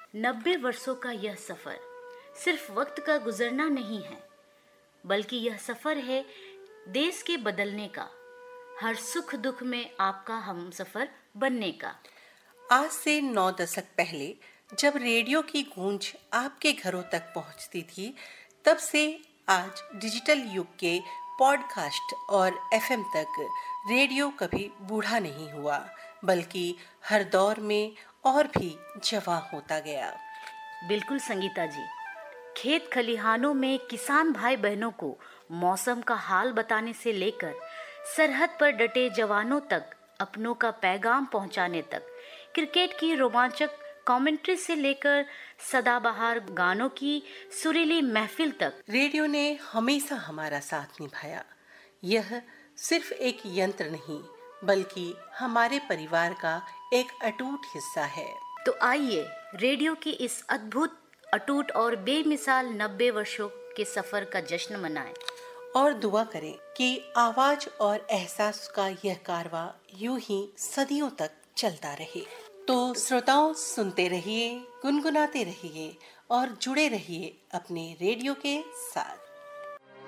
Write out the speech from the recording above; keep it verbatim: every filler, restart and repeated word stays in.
नब्बे वर्षों का यह सफर सिर्फ वक्त का गुजरना नहीं है, बल्कि यह सफर है देश के बदलने का, हर सुख दुख में आपका हमसफर बनने का। आज से नौ दशक पहले जब रेडियो की गूंज आपके घरों तक पहुंचती थी, तब से आज डिजिटल युग के पॉडकास्ट और एफएम तक रेडियो कभी बूढ़ा नहीं हुआ, बल्कि हर दौर में और भी जवां होता गया। बिल्कुल संगीता जी, खेत खलिहानों में किसान भाई बहनों को मौसम का हाल बताने से लेकर सरहद पर डटे जवानों तक अपनों का पैगाम पहुंचाने तक, क्रिकेट की रोमांचक कमेंट्री से लेकर सदाबहार गानों की सुरीली महफिल तक रेडियो ने हमेशा हमारा साथ निभाया। यह सिर्फ एक यंत्र नहीं, बल्कि हमारे परिवार का एक अटूट हिस्सा है। तो आइए रेडियो की इस अद्भुत, अटूट और बेमिसाल नब्बे वर्षों के सफर का जश्न मनाएं और दुआ करें कि आवाज और एहसास का यह कारवां यूं ही सदियों तक चलता रहे। तो श्रोताओं, सुनते रहिए, गुनगुनाते रहिए और जुड़े रहिए अपने रेडियो के साथ।